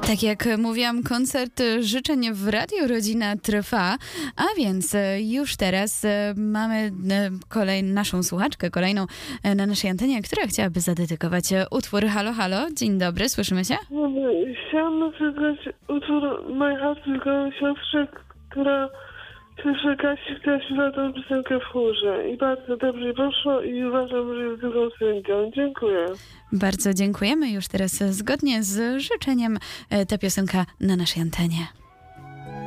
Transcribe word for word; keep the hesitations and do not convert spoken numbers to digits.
Tak jak mówiłam, koncert życzeń w Radiu Rodzina trwa, a więc już teraz mamy kolej, naszą słuchaczkę, kolejną na naszej antenie, która chciałaby zadedykować utwór. Halo, halo, dzień dobry, słyszymy się? Chciałam zagrać utwór My Heart tylko siostrze, która słyszy Kasi, która śpiewa tą piosenkę w chórze. I bardzo dobrze poszło i uważam, że jest drugą sędzią. Dziękuję. Bardzo dziękujemy. Już teraz zgodnie z życzeniem ta piosenka na naszej antenie.